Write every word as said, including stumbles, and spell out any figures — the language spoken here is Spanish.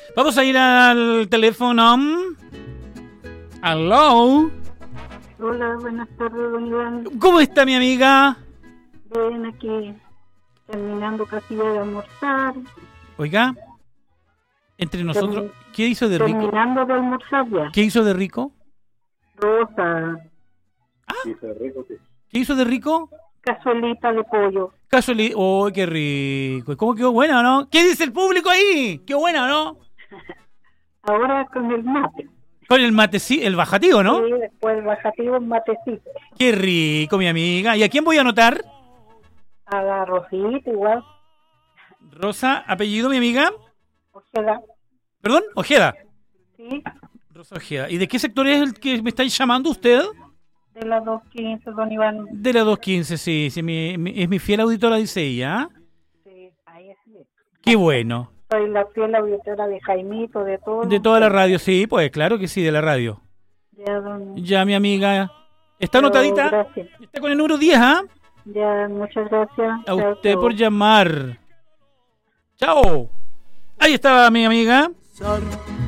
Vamos a ir al teléfono. Aló. Hola, buenas tardes, don Iván. ¿Cómo está mi amiga? Bien, aquí terminando casi de almorzar. Oiga, entre nosotros, Termin- ¿qué hizo de rico? Terminando de almorzar ya. ¿Qué hizo de rico? Rosa, ¿Qué hizo de rico? cazuelita de pollo. Casualidad. ¡Oh, qué rico! ¿Cómo quedó buena, no? ¿Qué dice el público ahí? ¡Qué buena, no! Ahora con el mate. Con el mate, sí, el bajativo, ¿no? Y después el bajativo, el matecito. ¡Qué rico, mi amiga! ¿Y a quién voy a anotar? A la Rosita igual. Rosa, apellido, mi amiga. Ojeda. ¿Perdón? Ojeda. Sí, Rosa Ojeda. ¿Y de qué sector es el que me estáis llamando usted? de las dos quince, don Iván. De la doscientos quince, sí. sí mi, mi- es mi fiel auditora, dice ella. Sí, ahí sí. ¡Qué bueno! Soy la fiel auditora de Jaimito, de todo. De toda la radio, sí, pues claro que sí, de la radio. Ya, don... Ya, mi amiga. ¿Está Pero anotadita? Gracias. Está con el número diez, ¿ah? Ya, muchas gracias. A Chao, usted chao. por llamar. ¡Chao! Ahí estaba mi amiga.